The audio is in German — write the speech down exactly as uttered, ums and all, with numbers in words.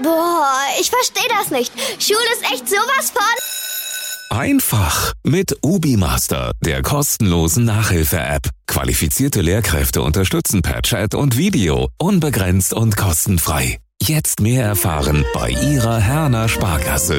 Boah, ich verstehe das nicht. Schule ist echt sowas von... Einfach mit UbiMaster, der kostenlosen Nachhilfe-App. Qualifizierte Lehrkräfte unterstützen per Chat und Video, unbegrenzt und kostenfrei. Jetzt mehr erfahren bei Ihrer Herner Sparkasse.